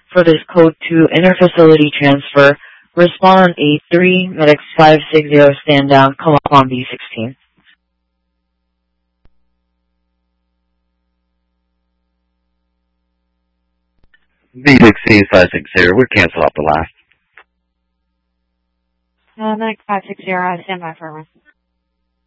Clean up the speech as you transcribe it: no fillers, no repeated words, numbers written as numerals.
for this code to interfacility transfer. Respond 8-3, medics 560, stand down, come up on B16. B16 560, we'll cancel out the last. Medic 560, stand by for a